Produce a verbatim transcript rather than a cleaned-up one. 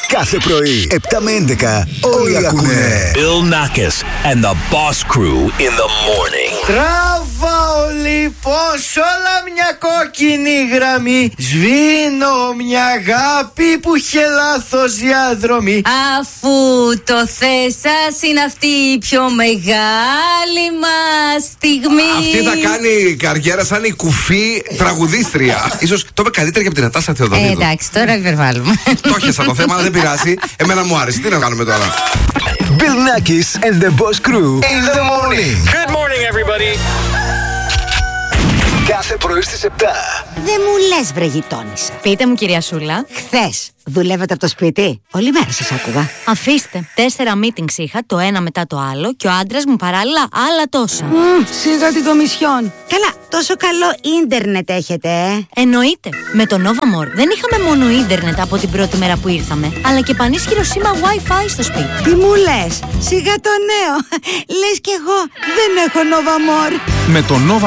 Κάθε πρωί, επτά με έντεκα, όλοι ακούνε. Bill Nackis and the Boss Crew in the morning. Τραβάω λοιπόν σ' όλα μια κόκκινη γραμμή. Σβήνω μια αγάπη που είχε λάθος διαδρομή. Αφού το θες σας είναι αυτή η πιο μεγάλη μας στιγμή. Αυτή θα κάνει καριέρα σαν η κουφή τραγουδίστρια. Ίσως το είπε καλύτερα και από την Νατάσα Θεοδωρίδου. Ε, εντάξει, τώρα υπερβάλλουμε. Το έχασα το θέμα, αλλά δεν πειράζει. Εμένα μου άρεσε. Τι να κάνουμε τώρα. Bill Nackis and the Boss Crew in the morning. Good morning, everybody. Κάθε πρωί στις επτά. Δεν μου λες βρε γειτόνισσα. Πείτε μου, κυρία Σούλα. Χθες δουλεύετε από το σπίτι? Όλη μέρα σας άκουγα. Αφήστε. Τέσσερα meetings είχα, το ένα μετά το άλλο, και ο άντρας μου παράλληλα άλλα τόσα. Μμμ, σιγά την κομισιόν. Καλά, τόσο καλό ίντερνετ έχετε, ε. Εννοείται. Με το Novamore δεν είχαμε μόνο ίντερνετ από την πρώτη μέρα που ήρθαμε, αλλά και πανίσχυρο σήμα Wi-Fi στο σπίτι. Τι μου λες? Σιγά το νέο. Λες κι εγώ δεν έχω Novamore. Με το Nova